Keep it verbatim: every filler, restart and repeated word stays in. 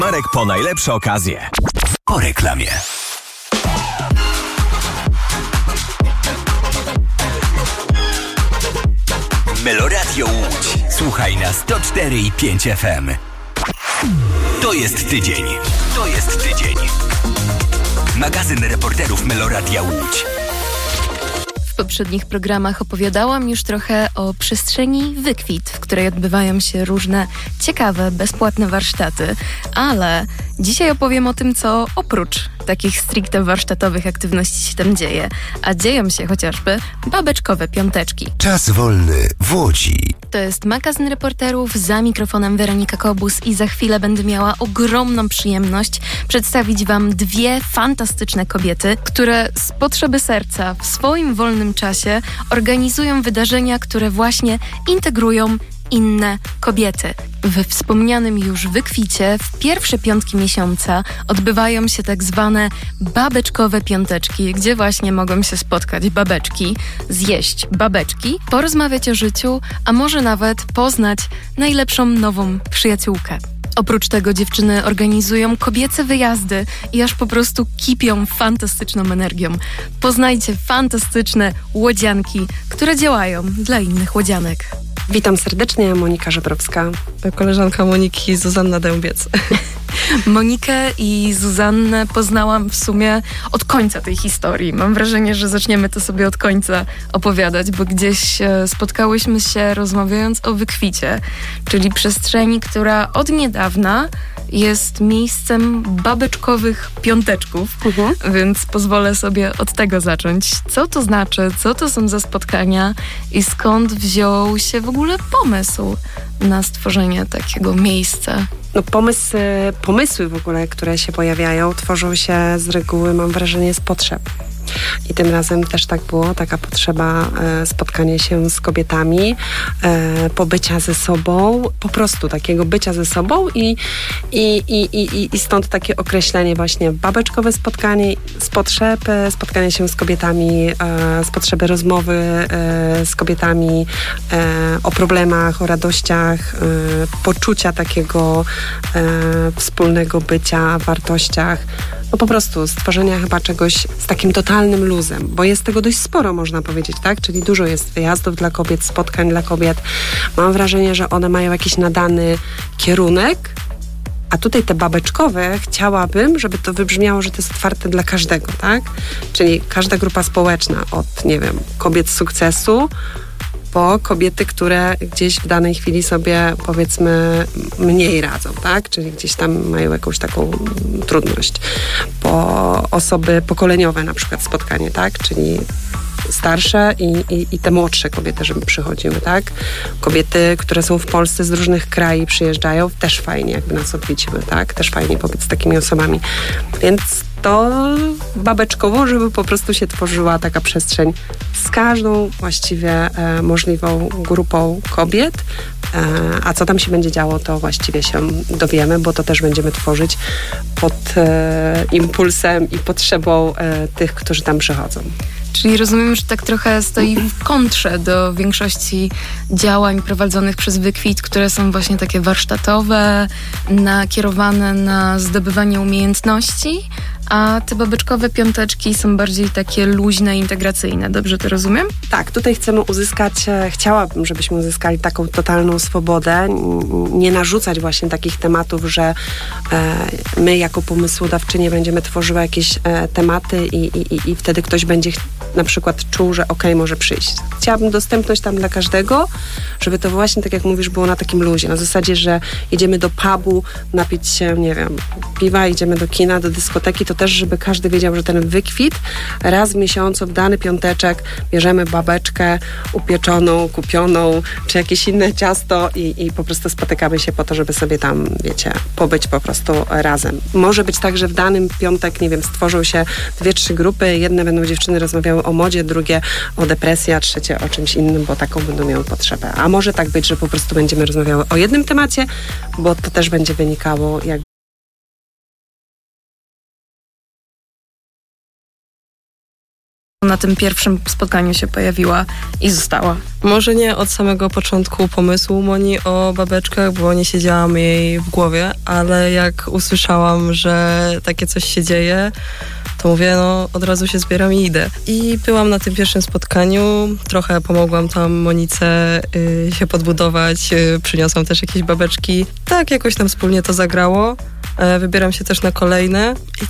Marek po najlepsze okazje. Po reklamie. Meloradio Łódź. Słuchaj na sto cztery i pięć F M. To jest tydzień. To jest tydzień. Magazyn reporterów Meloradia Łódź. W poprzednich programach opowiadałam już trochę o przestrzeni Wykwit, w której odbywają się różne ciekawe, bezpłatne warsztaty, ale dzisiaj opowiem o tym, co oprócz takich stricte warsztatowych aktywności się tam dzieje, a dzieją się chociażby babeczkowe piąteczki. Czas wolny w Łodzi. To jest magazyn reporterów, za mikrofonem Weronika Kobus i za chwilę będę miała ogromną przyjemność przedstawić Wam dwie fantastyczne kobiety, które z potrzeby serca w swoim wolnym czasie organizują wydarzenia, które właśnie integrują inne kobiety. We wspomnianym już Wykwicie w pierwsze piątki miesiąca odbywają się tak zwane babeczkowe piąteczki, gdzie właśnie mogą się spotkać babeczki, zjeść babeczki, porozmawiać o życiu, a może nawet poznać najlepszą nową przyjaciółkę. Oprócz tego dziewczyny organizują kobiece wyjazdy i aż po prostu kipią fantastyczną energią. Poznajcie fantastyczne łodzianki, które działają dla innych łodzianek. Witam serdecznie, Monika Żebrowska. Koleżanka Moniki, Zuzanna Dębiec. Monikę i Zuzannę poznałam w sumie od końca tej historii. Mam wrażenie, że zaczniemy to sobie od końca opowiadać, bo gdzieś spotkałyśmy się rozmawiając o Wykwicie, czyli przestrzeni, która od niedawna jest miejscem babeczkowych piąteczków, uh-huh. więc pozwolę sobie od tego zacząć. Co to znaczy, co to są za spotkania i skąd wziął się w ogóle pomysł na stworzenie takiego miejsca? No pomysł, pomysły w ogóle, które się pojawiają, tworzą się z reguły, mam wrażenie, z potrzeb. I tym razem też tak było, taka potrzeba e, spotkania się z kobietami, e, pobycia ze sobą, po prostu takiego bycia ze sobą i, i, i, i, i stąd takie określenie właśnie babeczkowe spotkanie z potrzeb, e, spotkania się z kobietami, e, z potrzeby rozmowy e, z kobietami e, o problemach, o radościach, e, poczucia takiego e, wspólnego bycia, wartościach. No po prostu stworzenia chyba czegoś z takim totalnym luzem, bo jest tego dość sporo, można powiedzieć, tak? Czyli dużo jest wyjazdów dla kobiet, spotkań dla kobiet. Mam wrażenie, że one mają jakiś nadany kierunek, a tutaj te babeczkowe chciałabym, żeby to wybrzmiało, że to jest otwarte dla każdego, tak? Czyli każda grupa społeczna od, nie wiem, kobiet sukcesu, po kobiety, które gdzieś w danej chwili sobie, powiedzmy, mniej radzą, tak? Czyli gdzieś tam mają jakąś taką trudność. Po osoby pokoleniowe na przykład spotkanie, tak? Czyli starsze i, i, i te młodsze kobiety, żeby przychodziły, tak? Kobiety, które są w Polsce z różnych krajów przyjeżdżają, też fajnie jakby nas odwiedziły, tak? Też fajnie pobyć z takimi osobami. Więc to babeczkowo, żeby po prostu się tworzyła taka przestrzeń z każdą właściwie e, możliwą grupą kobiet, e, a co tam się będzie działo, to właściwie się dowiemy, bo to też będziemy tworzyć pod e, impulsem i potrzebą e, tych, którzy tam przychodzą. Czyli rozumiem, że tak trochę stoi w kontrze do większości działań prowadzonych przez Wykwit, które są właśnie takie warsztatowe, nakierowane na zdobywanie umiejętności, a te babeczkowe piąteczki są bardziej takie luźne, integracyjne. Dobrze to rozumiem? Tak, tutaj chcemy uzyskać, chciałabym, żebyśmy uzyskali taką totalną swobodę, nie narzucać właśnie takich tematów, że e, my jako pomysłodawczynie będziemy tworzyły jakieś e, tematy i, i, i wtedy ktoś będzie ch- na przykład czuł, że okej, okay, może przyjść. Chciałabym dostępność tam dla każdego, żeby to właśnie, tak jak mówisz, było na takim luzie. Na zasadzie, że jedziemy do pubu, napić się, nie wiem, piwa, idziemy do kina, do dyskoteki, to też, żeby każdy wiedział, że ten Wykwit raz w miesiącu, w dany piąteczek bierzemy babeczkę upieczoną, kupioną, czy jakieś inne ciasto i, i po prostu spotykamy się po to, żeby sobie tam, wiecie, pobyć po prostu razem. Może być tak, że w danym piątek, nie wiem, stworzą się dwie, trzy grupy, jedne będą dziewczyny rozmawiały o modzie, drugie o depresji, a trzecie o czymś innym, bo taką będą miały potrzebę. A może tak być, że po prostu będziemy rozmawiały o jednym temacie, bo to też będzie wynikało jak Na tym pierwszym spotkaniu się pojawiła i została. Może nie od samego początku pomysłu Moni o babeczkach, bo nie siedziałam jej w głowie, ale jak usłyszałam, że takie coś się dzieje, to mówię, no od razu się zbieram i idę. I byłam na tym pierwszym spotkaniu, trochę pomogłam tam Monice y, się podbudować, y, przyniosłam też jakieś babeczki. Tak, jakoś tam wspólnie to zagrało. E, wybieram się też na kolejne i